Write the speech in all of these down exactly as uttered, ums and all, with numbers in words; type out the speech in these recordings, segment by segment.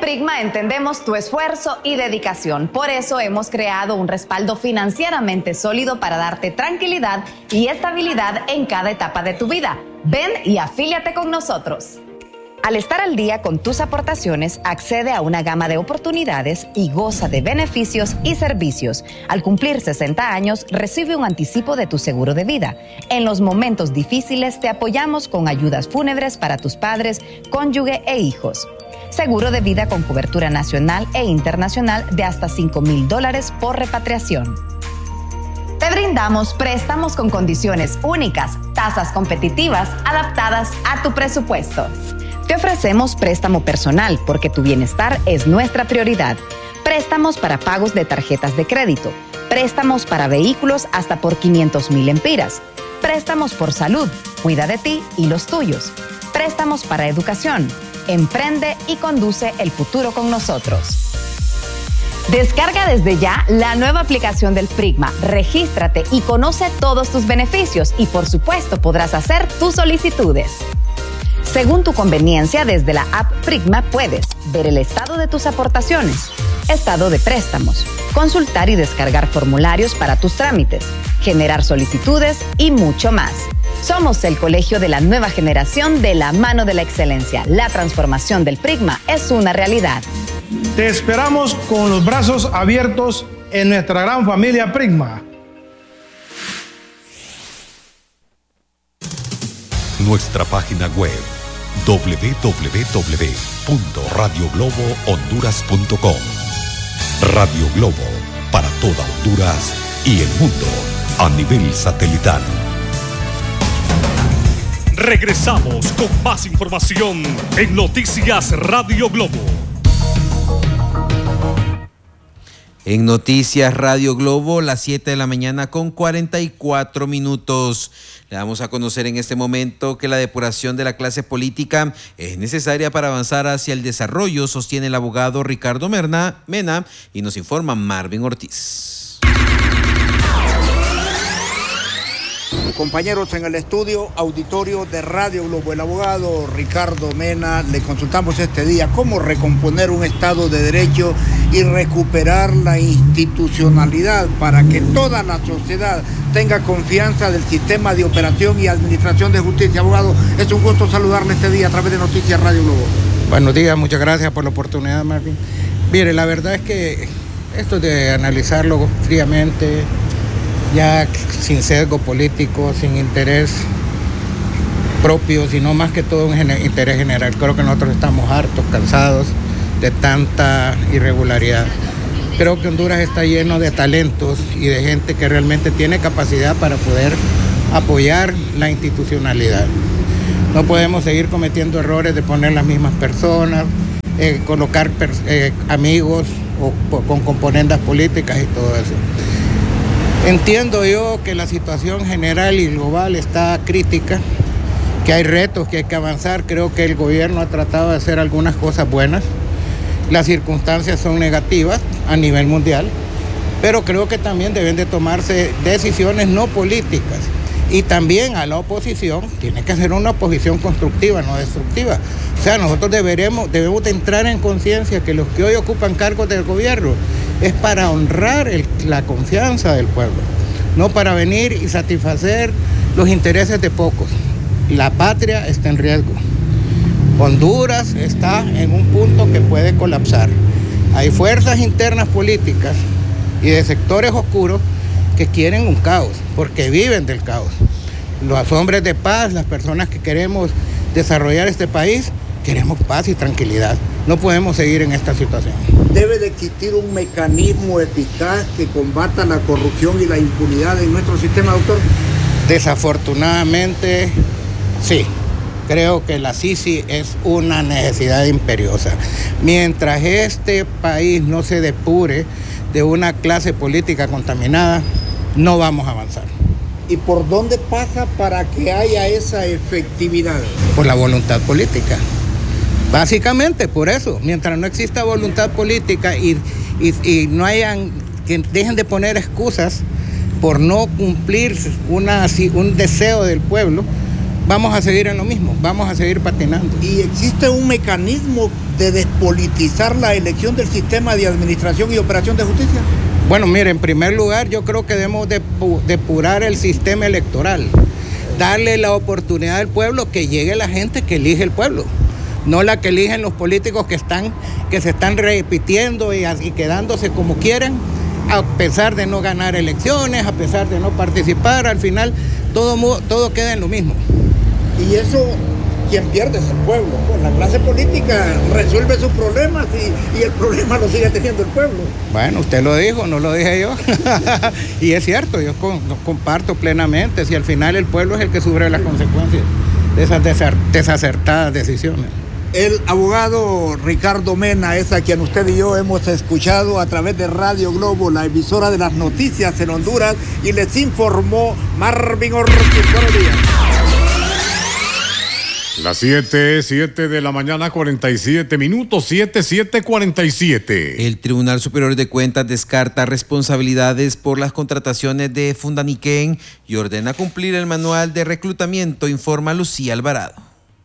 Prigma entendemos tu esfuerzo y dedicación. Por eso hemos creado un respaldo financieramente sólido para darte tranquilidad y estabilidad en cada etapa de tu vida. Ven y afíliate con nosotros. Al estar al día con tus aportaciones, accede a una gama de oportunidades y goza de beneficios y servicios. Al cumplir sesenta años, recibe un anticipo de tu seguro de vida. En los momentos difíciles, te apoyamos con ayudas fúnebres para tus padres, cónyuge e hijos. Seguro de vida con cobertura nacional e internacional de hasta cinco mil dólares por repatriación. Te brindamos préstamos con condiciones únicas, tasas competitivas, adaptadas a tu presupuesto. Te ofrecemos préstamo personal porque tu bienestar es nuestra prioridad. Préstamos para pagos de tarjetas de crédito. Préstamos para vehículos hasta por quinientos mil empiras. Préstamos por salud. Cuida de ti y los tuyos. Préstamos para educación. Emprende y conduce el futuro con nosotros. Descarga desde ya la nueva aplicación del Prigma. Regístrate y conoce todos tus beneficios y por supuesto podrás hacer tus solicitudes. Según tu conveniencia, desde la app Prigma puedes ver el estado de tus aportaciones, estado de préstamos, consultar y descargar formularios para tus trámites, generar solicitudes y mucho más. Somos el colegio de la nueva generación de la mano de la excelencia. La transformación del Prigma es una realidad. Te esperamos con los brazos abiertos en nuestra gran familia Prigma. Nuestra página web doble u doble u doble u punto radio globo honduras punto com. Radio Globo, para toda Honduras y el mundo a nivel satelital. Regresamos con más información en Noticias Radio Globo. En Noticias Radio Globo, las siete de la mañana con cuarenta y cuatro minutos. Le damos a conocer en este momento que la depuración de la clase política es necesaria para avanzar hacia el desarrollo, sostiene el abogado Ricardo Mena, Mena, y nos informa Marvin Ortiz. Compañeros en el estudio auditorio de Radio Globo, el abogado Ricardo Mena, le consultamos este día cómo recomponer un Estado de Derecho y recuperar la institucionalidad para que toda la sociedad tenga confianza del sistema de operación y administración de justicia. Abogado, es un gusto saludarle este día a través de Noticias Radio Globo. Buenos días, muchas gracias por la oportunidad, Marvin. Mire, la verdad es que esto de analizarlo fríamente, ya sin sesgo político, sin interés propio, sino más que todo un gener- interés general. Creo que nosotros estamos hartos, cansados de tanta irregularidad. Creo que Honduras está lleno de talentos y de gente que realmente tiene capacidad para poder apoyar la institucionalidad. No podemos seguir cometiendo errores de poner las mismas personas, eh, colocar pers- eh, amigos o po- con componendas políticas y todo eso. Entiendo yo que la situación general y global está crítica, que hay retos, que hay que avanzar. Creo que el gobierno ha tratado de hacer algunas cosas buenas. Las circunstancias son negativas a nivel mundial, pero creo que también deben de tomarse decisiones no políticas. Y también a la oposición tiene que ser una oposición constructiva, no destructiva. O sea, nosotros deberemos, debemos de entrar en conciencia que los que hoy ocupan cargos del gobierno es para honrar el, la confianza del pueblo, no para venir y satisfacer los intereses de pocos. La patria está en riesgo. Honduras está en un punto que puede colapsar. Hay fuerzas internas políticas y de sectores oscuros que quieren un caos, porque viven del caos. Los hombres de paz, las personas que queremos desarrollar este país, queremos paz y tranquilidad. No podemos seguir en esta situación. Debe de existir un mecanismo eficaz que combata la corrupción y la impunidad en nuestro sistema, doctor. Desafortunadamente, sí. Creo que la C I C I es una necesidad imperiosa. Mientras este país no se depure de una clase política contaminada, no vamos a avanzar. ¿Y por dónde pasa para que haya esa efectividad? Por la voluntad política. Básicamente por eso. Mientras no exista voluntad política y, y, y no hayan, que dejen de poner excusas por no cumplir una, un deseo del pueblo, vamos a seguir en lo mismo, vamos a seguir patinando. ¿Y existe un mecanismo de despolitizar la elección del sistema de administración y operación de justicia? Bueno, mire, en primer lugar yo creo que debemos depurar el sistema electoral, darle la oportunidad al pueblo que llegue la gente que elige el pueblo, no la que eligen los políticos que están, que se están repitiendo y, y quedándose como quieran, a pesar de no ganar elecciones, a pesar de no participar, al final todo, todo queda en lo mismo. Y eso, quien pierde es el pueblo. Pues la clase política resuelve sus problemas y, y el problema lo sigue teniendo el pueblo. Bueno, usted lo dijo, no lo dije yo. Y es cierto, yo con, comparto plenamente, si al final el pueblo es el que sufre las consecuencias de esas desacertadas decisiones. El abogado Ricardo Mena es a quien usted y yo hemos escuchado a través de Radio Globo, la emisora de las noticias en Honduras, y les informó Marvin Ortiz. Buenos días. Las siete, siete de la mañana, cuarenta y siete minutos, siete, siete, cuarenta y siete. El Tribunal Superior de Cuentas descarta responsabilidades por las contrataciones de Fundaniquén y ordena cumplir el manual de reclutamiento, informa Lucía Alvarado.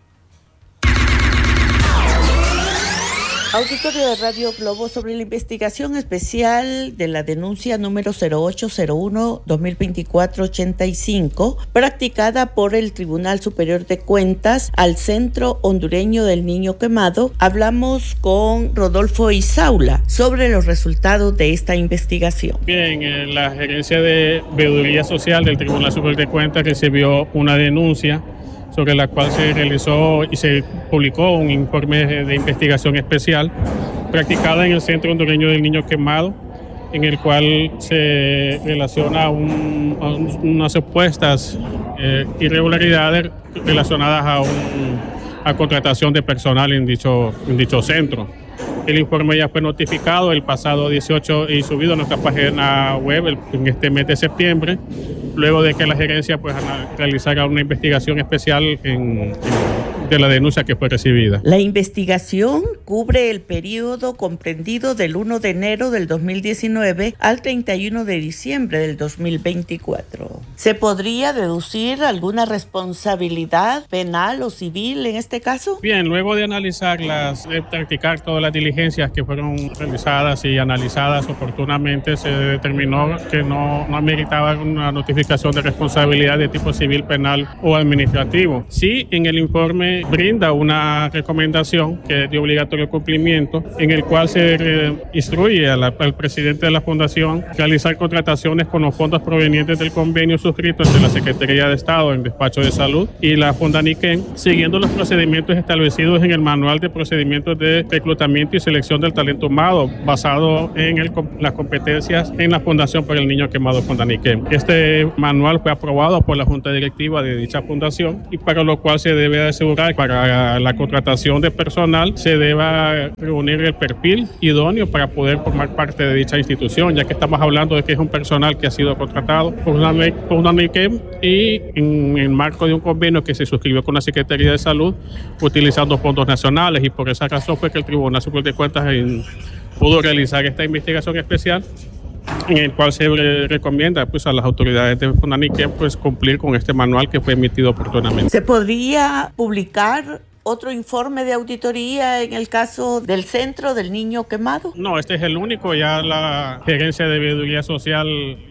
Auditorio de Radio Globo sobre la investigación especial de la denuncia número cero ocho cero uno dos mil veinticuatro ochenta y cinco practicada por el Tribunal Superior de Cuentas al Centro Hondureño del Niño Quemado. Hablamos con Rodolfo Isaula sobre los resultados de esta investigación. Bien, eh, la Gerencia de Veeduría Social del Tribunal Superior de Cuentas recibió una denuncia sobre la cual se realizó y se publicó un informe de investigación especial practicada en el Centro Hondureño del Niño Quemado, en el cual se relaciona un, a un, unas supuestas eh, irregularidades relacionadas a, un, a contratación de personal en dicho, en dicho centro. El informe ya fue notificado el pasado dieciocho y subido a nuestra página web el, en este mes de septiembre, luego de que la gerencia pues, realizara una investigación especial en, en, de la denuncia que fue recibida. La investigación cubre el periodo comprendido del primero de enero del dos mil diecinueve al treinta y uno de diciembre del dos mil veinticuatro. ¿Se podría deducir alguna responsabilidad penal o civil en este caso? Bien, luego de analizarlas, de practicar todas las diligencias que fueron realizadas y analizadas oportunamente, se determinó que no, no ameritaba una notificación de responsabilidad de tipo civil, penal o administrativo. Sí, en el informe brinda una recomendación que es de obligatorio cumplimiento, en el cual se eh, instruye a la, al presidente de la fundación realizar contrataciones con los fondos provenientes del convenio suscrito entre la Secretaría de Estado en despacho de salud y la Fundaniquén, siguiendo los procedimientos establecidos en el manual de procedimientos de reclutamiento y selección del talento humano, basado en el, las competencias en la Fundación por el Niño Quemado Fundaniquén. Este manual fue aprobado por la Junta Directiva de dicha fundación y para lo cual se debe asegurar para la contratación de personal se deba reunir el perfil idóneo para poder formar parte de dicha institución, ya que estamos hablando de que es un personal que ha sido contratado por una, por una Fundaniquén y en el marco de un convenio que se suscribió con la Secretaría de Salud utilizando fondos nacionales, y por esa razón fue que el Tribunal Superior de Cuentas en, pudo realizar esta investigación especial, en el cual se recomienda pues, a las autoridades de Fundaniquén pues, cumplir con este manual que fue emitido oportunamente. ¿Se podría publicar otro informe de auditoría en el caso del Centro del Niño Quemado? No, este es el único. Ya la Gerencia de Veeduría Social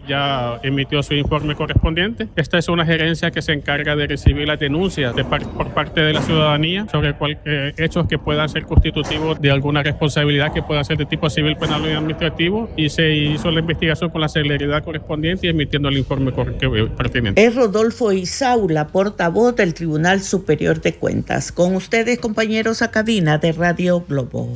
ya emitió su informe correspondiente. Esta es una gerencia que se encarga de recibir las denuncias de par por parte de la ciudadanía sobre cualquier hechos que puedan ser constitutivos de alguna responsabilidad que pueda ser de tipo civil, penal o administrativo, y se hizo la investigación con la celeridad correspondiente y emitiendo el informe pertinente. Es Rodolfo Isaula, portavoz del Tribunal Superior de Cuentas. Con ustedes, compañeros, a cabina de Radio Globo.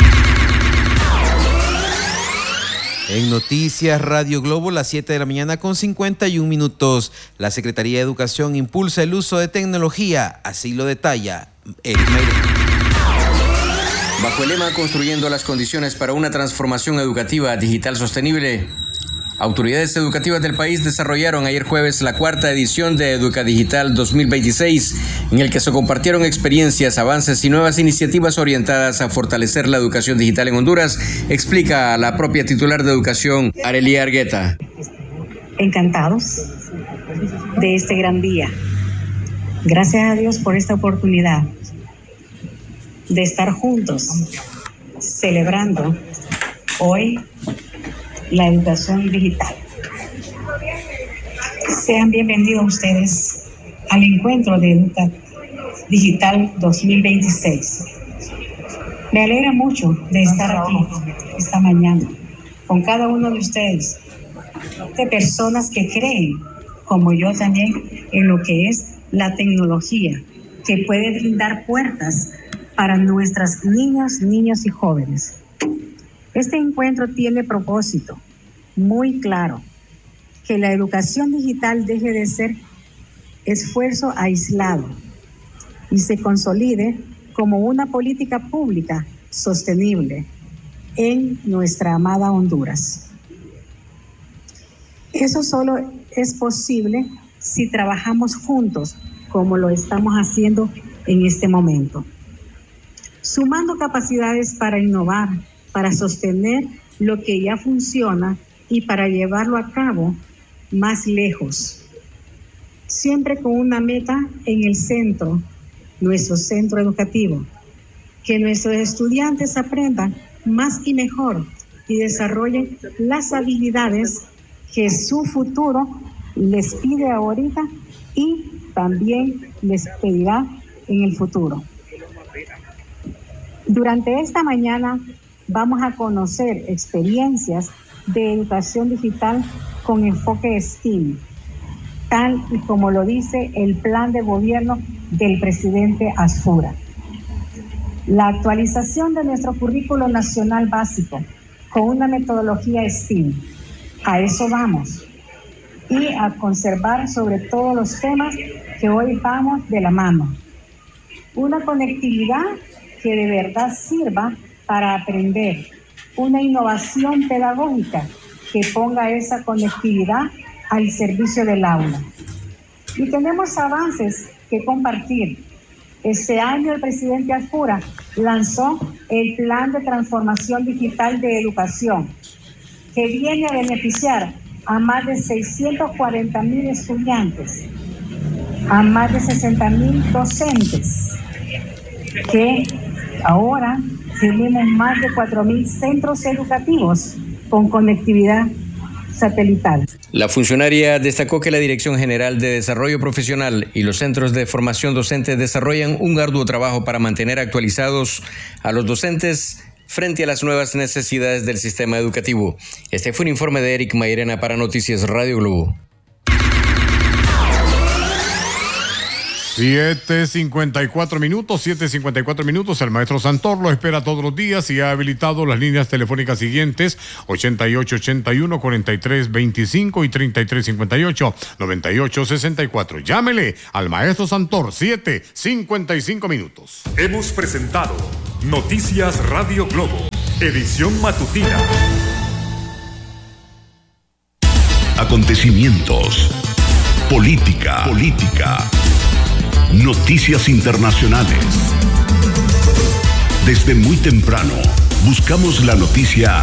En Noticias Radio Globo, las siete de la mañana con cincuenta y un minutos. La Secretaría de Educación impulsa el uso de tecnología, así lo detalla Eric Mayre. Bajo el lema Construyendo las condiciones para una transformación educativa digital sostenible, autoridades educativas del país desarrollaron ayer jueves la cuarta edición de Educadigital dos mil veintiséis, en el que se compartieron experiencias, avances y nuevas iniciativas orientadas a fortalecer la educación digital en Honduras, explica la propia titular de Educación, Arelia Argueta. Encantados de este gran día Gracias a Dios por esta oportunidad de estar juntos celebrando hoy la educación digital. Sean bienvenidos ustedes al encuentro de Educa Digital dos mil veintiséis. Me alegra mucho de estar aquí esta mañana con cada uno de ustedes, de personas que creen, como yo también, en lo que es la tecnología, que puede brindar puertas para nuestras niñas, niños y jóvenes. Este encuentro tiene propósito muy claro, que la educación digital deje de ser esfuerzo aislado y se consolide como una política pública sostenible en nuestra amada Honduras. Eso solo es posible si trabajamos juntos, como lo estamos haciendo en este momento, sumando capacidades para innovar, para sostener lo que ya funciona y para llevarlo a cabo más lejos, siempre con una meta en el centro, nuestro centro educativo, que nuestros estudiantes aprendan más y mejor y desarrollen las habilidades que su futuro les pide ahorita y también les pedirá en el futuro. Durante esta mañana vamos a conocer experiencias de educación digital con enfoque STEAM, tal y como lo dice el plan de gobierno del presidente Asfura. La actualización de nuestro currículo nacional básico con una metodología STEAM. A eso vamos. Y a conservar sobre todos los temas que hoy vamos de la mano. Una conectividad que de verdad sirva para aprender. Una innovación pedagógica que ponga esa conectividad al servicio del aula. Y tenemos avances que compartir. Este año el presidente Asfura lanzó el Plan de Transformación Digital de Educación, que viene a beneficiar a más de seiscientos cuarenta mil estudiantes, a más de sesenta mil docentes, que ahora tenemos más de cuatro mil centros educativos con conectividad satelital. La funcionaria destacó que la Dirección General de Desarrollo Profesional y los centros de formación docente desarrollan un arduo trabajo para mantener actualizados a los docentes frente a las nuevas necesidades del sistema educativo. Este fue un informe de Eric Mairena para Noticias Radio Globo. siete cincuenta y cuatro minutos, siete cincuenta y cuatro minutos. El maestro Santor lo espera todos los días y ha habilitado las líneas telefónicas siguientes: ochenta y ocho ochenta y uno, cuarenta y tres veinticinco y treinta y tres cincuenta y ocho, noventa y ocho sesenta y cuatro. Llámele al maestro Santor, siete cincuenta y cinco minutos. Hemos presentado Noticias Radio Globo, edición matutina. Acontecimientos, política, política, noticias internacionales. Desde muy temprano, buscamos la noticia